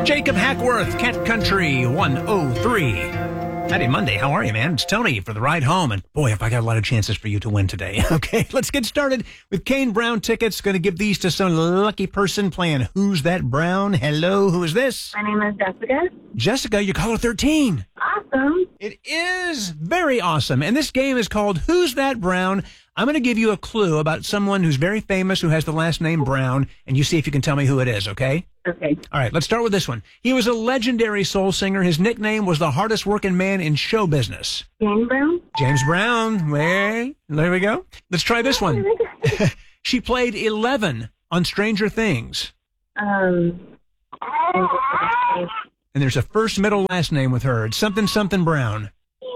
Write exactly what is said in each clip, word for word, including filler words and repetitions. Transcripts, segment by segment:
Jacob Hackworth, Cat Country one oh three. Happy Monday. How are you, man? It's Tony for the ride home. And boy, have I got a lot of chances for you to win today. Okay, let's get started with Kane Brown tickets. Going to give these to some lucky person playing Who's That Brown? Hello, who is this? My name is Jessica. Jessica, you're caller thirteen. Awesome. It is very awesome. And this game is called Who's That Brown? I'm going to give you a clue about someone who's very famous who has the last name Brown, and you see if you can tell me who it is, okay? Okay. All right, let's start with this one. He was a legendary soul singer. His nickname was the hardest working man in show business. James Brown? James Brown. Well, there we go. Let's try this one. She played Eleven on Stranger Things. Um. And there's a first, middle, last name with her. It's something, something Brown.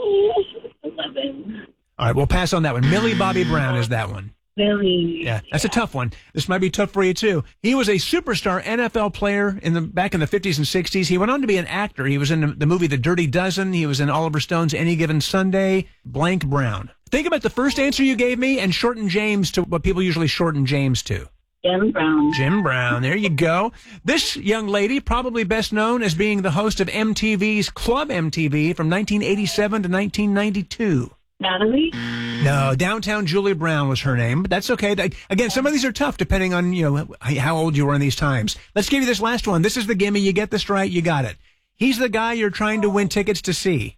Eleven. All right, we'll pass on that one. Millie Bobby Brown is that one. Billy. Yeah, that's a tough one. This might be tough for you, too. He was a superstar N F L player in the back in the fifties and sixties. He went on to be an actor. He was in the, the movie The Dirty Dozen. He was in Oliver Stone's Any Given Sunday. Blank Brown. Think about the first answer you gave me and shorten James to what people usually shorten James to. Jim Brown. Jim Brown. There you go. This young lady, probably best known as being the host of M T V's Club M T V from nineteen eighty-seven to nineteen ninety-two. Natalie? No, Downtown Julie Brown was her name, but that's okay. Again, some of these are tough depending on, you know, how old you were in these times. Let's give you this last one. This is the gimme. You get this right, you got it. He's the guy you're trying to win tickets to see.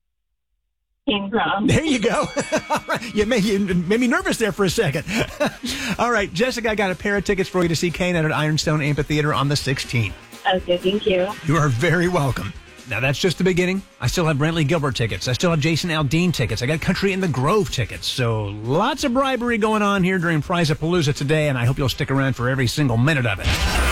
Kane Brown. There you go. you, made, you made me nervous there for a second. All right, Jessica, I got a pair of tickets for you to see Kane at Ironstone Amphitheater on the sixteenth. Okay, thank you. You are very welcome. Now, that's just the beginning. I still have Brantley Gilbert tickets. I still have Jason Aldean tickets. I got Country in the Grove tickets. So lots of bribery going on here during Prize-a-Palooza today, and I hope you'll stick around for every single minute of it.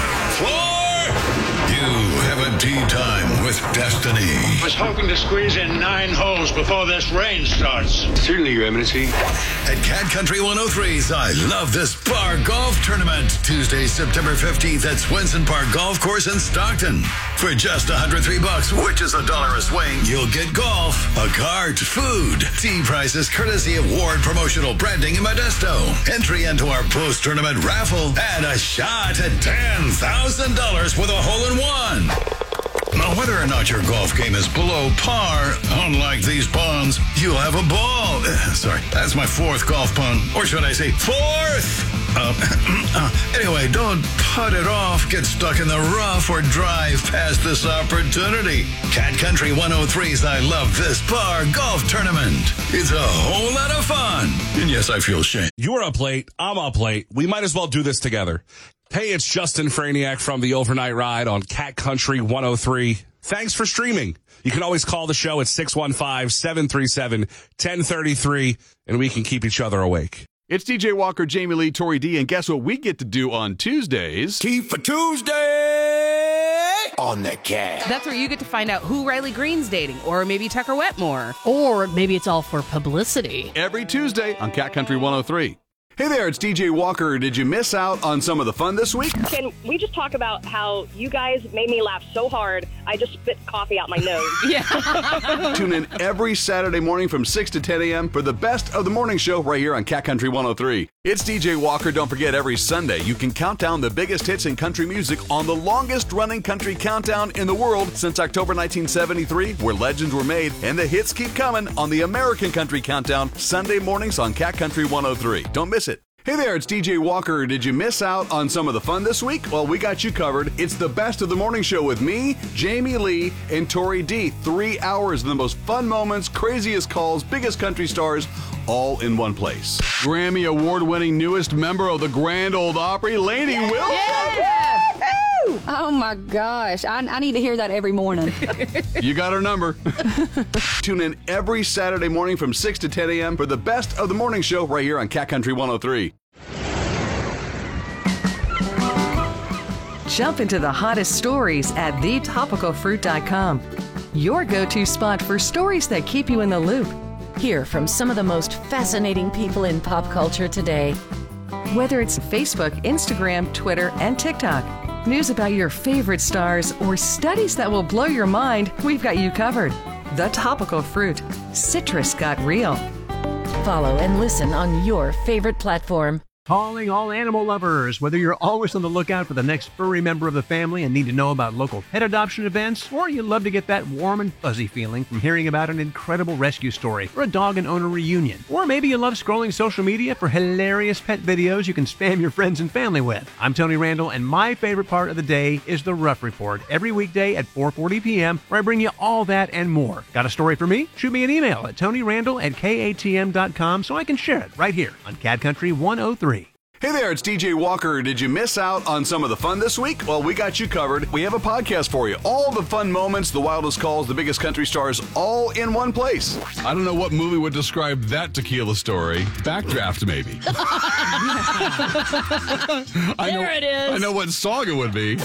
Floor! You have a tea time with Destiny. I was hoping to squeeze in nine holes before this rain starts. Certainly, Your Eminency. At Cat Country one oh three's I Love This Bar Golf Tournament, Tuesday, September fifteenth at Swenson Park Golf Course in Stockton. For just one hundred three bucks, which is a dollar a swing, you'll get golf, a cart, food, tea prices courtesy of Ward Promotional Branding in Modesto, entry into our post-tournament raffle, and a shot at ten thousand dollars with a hole-in-one. Now, whether or not your golf game is below par, unlike these ponds, you'll have a ball. Uh, sorry, that's my fourth golf pun. Or should I say fourth? Uh, uh, anyway, don't putt it off, get stuck in the rough, or drive past this opportunity. Cat Country one oh three's I Love This Bar Golf Tournament. It's a whole lot of fun. And yes, I feel shame. You're up late. I'm up late. We might as well do this together. Hey, it's Justin Franiak from the Overnight Ride on Cat Country one oh three. Thanks for streaming. You can always call the show at six one five, seven three seven, one oh three three, and we can keep each other awake. It's D J Walker, Jamie Lee, Tori D, and guess what we get to do on Tuesdays? Tea for Tuesday on the Cat. That's where you get to find out who Riley Green's dating, or maybe Tucker Wetmore. Or maybe it's all for publicity. Every Tuesday on Cat Country one oh three. Hey there, it's D J Walker. Did you miss out on some of the fun this week? Can we just talk about how you guys made me laugh so hard, I just spit coffee out my nose? Yeah. Tune in every Saturday morning from six to ten a.m. for the best of the morning show right here on Cat Country one oh three. It's D J Walker. Don't forget, every Sunday you can count down the biggest hits in country music on the longest-running country countdown in the world since October nineteen seventy-three, where legends were made, and the hits keep coming on the American Country Countdown, Sunday mornings on Cat Country one oh three. Don't miss it. Hey there, it's D J Walker. Did you miss out on some of the fun this week? Well, we got you covered. It's the best of the morning show with me, Jamie Lee, and Tori D. Three hours of the most fun moments, craziest calls, biggest country stars, all in one place. Grammy Award-winning newest member of the Grand Ole Opry, Lainey Wilson. Yeah! Oh my gosh, I, I need to hear that every morning. You got her number. Tune in every Saturday morning from six to ten a.m. for the best of the morning show right here on Cat Country one oh three. Jump into the hottest stories at the topical fruit dot com. Your go-to spot for stories that keep you in the loop. Hear from some of the most fascinating people in pop culture today. Whether it's Facebook, Instagram, Twitter, and TikTok, news about your favorite stars, or studies that will blow your mind, we've got you covered. The Topical Fruit. Citrus got real. Follow and listen on your favorite platform. Calling all animal lovers. Whether you're always on the lookout for the next furry member of the family and need to know about local pet adoption events, or you love to get that warm and fuzzy feeling from hearing about an incredible rescue story or a dog and owner reunion, or maybe you love scrolling social media for hilarious pet videos you can spam your friends and family with. I'm Tony Randall, and my favorite part of the day is the Rough Report, every weekday at four forty p.m., where I bring you all that and more. Got a story for me? Shoot me an email at tonyrandall at k a t m dot com so I can share it right here on Cat Country one oh three. Hey there, it's D J Walker. Did you miss out on some of the fun this week? Well, we got you covered. We have a podcast for you. All the fun moments, the wildest calls, the biggest country stars, all in one place. I don't know what movie would describe that tequila story. Backdraft, maybe. I There know, it is. I know what song it would be.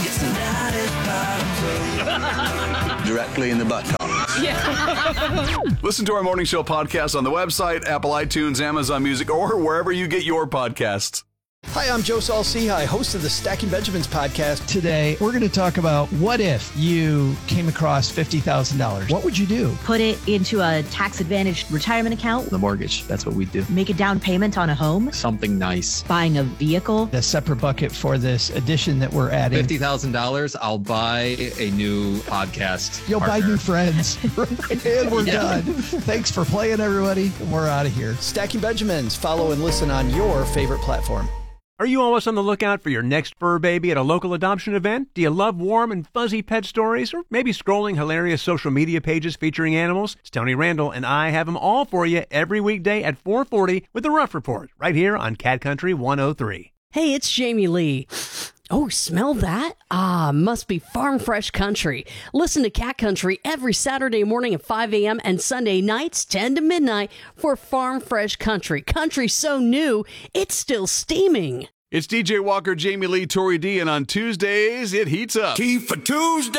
Directly in the buttock. Yeah. Listen to our morning show podcast on the website, Apple iTunes, Amazon Music, or wherever you get your podcasts. Hi, I'm Joe Saul-Sehy, host of the Stacking Benjamins podcast. Today, we're going to talk about what if you came across fifty thousand dollars. What would you do? Put it into a tax-advantaged retirement account. The mortgage, that's what we do. Make a down payment on a home. Something nice. Buying a vehicle. A separate bucket for this addition that we're adding. fifty thousand dollars, I'll buy a new podcast. You'll partner. buy new friends. And we're Yeah. done. Thanks for playing, everybody. We're out of here. Stacking Benjamins. Follow and listen on your favorite platform. Are you always on the lookout for your next fur baby at a local adoption event? Do you love warm and fuzzy pet stories, or maybe scrolling hilarious social media pages featuring animals? It's Tony Randall, and I have them all for you every weekday at four forty with the Rough Report, right here on Cat Country one oh three. Hey, it's Jamie Lee. Oh, smell that? Ah, must be Farm Fresh Country. Listen to Cat Country every Saturday morning at five a.m. and Sunday nights ten to midnight for Farm Fresh Country. Country so new, it's still steaming. It's D J Walker, Jamie Lee, Tori D, and on Tuesdays, it heats up. Tea for Tuesday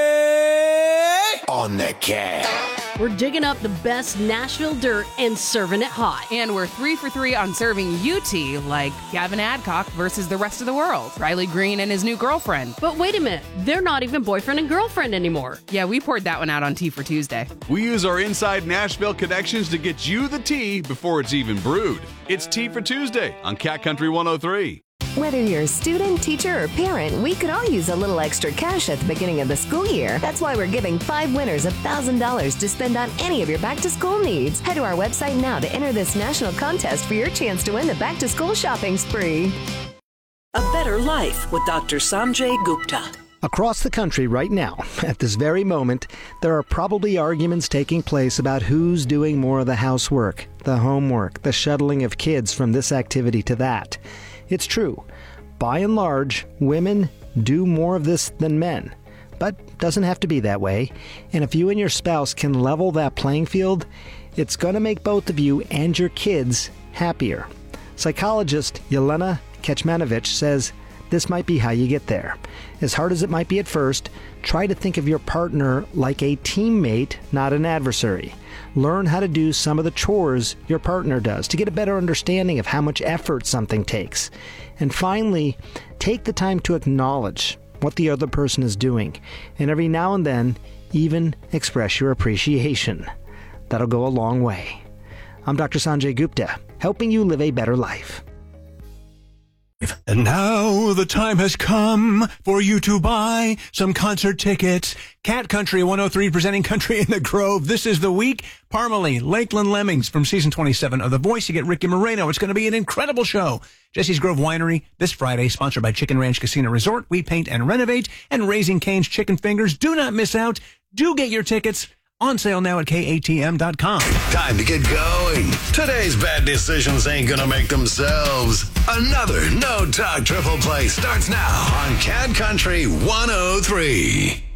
on the Cat. We're digging up the best Nashville dirt and serving it hot. And we're three for three on serving you tea, like Gavin Adcock versus the rest of the world, Riley Green and his new girlfriend. But wait a minute, they're not even boyfriend and girlfriend anymore. Yeah, we poured that one out on Tea for Tuesday. We use our inside Nashville connections to get you the tea before it's even brewed. It's Tea for Tuesday on Cat Country one oh three. Whether you're a student, teacher, or parent, we could all use a little extra cash at the beginning of the school year. That's why we're giving five winners one thousand dollars to spend on any of your back-to-school needs. Head to our website now to enter this national contest for your chance to win the back-to-school shopping spree. A Better Life with Doctor Sanjay Gupta. Across the country right now, at this very moment, there are probably arguments taking place about who's doing more of the housework, the homework, the shuttling of kids from this activity to that. It's true. By and large, women do more of this than men. But doesn't have to be that way. And if you and your spouse can level that playing field, it's going to make both of you and your kids happier. Psychologist Yelena Kecmanovic says this might be how you get there. As hard as it might be at first, try to think of your partner like a teammate, not an adversary. Learn how to do some of the chores your partner does to get a better understanding of how much effort something takes. And finally, take the time to acknowledge what the other person is doing, and every now and then, even express your appreciation. That'll go a long way. I'm Doctor Sanjay Gupta, helping you live a better life. And now the time has come for you to buy some concert tickets. Cat Country one oh three presenting Country in the Grove. This is the week. Parmalee, Lakeland Lemmings from season twenty-seven of The Voice. You get Ricky Moreno. It's going to be an incredible show. Jesse's Grove Winery this Friday, sponsored by Chicken Ranch Casino Resort. We paint and renovate. And Raising Cane's Chicken Fingers. Do not miss out. Do get your tickets. On sale now at K A T M dot com. Time to get going. Today's bad decisions ain't gonna make themselves. Another No Talk Triple Play starts now on Cat Country one oh three.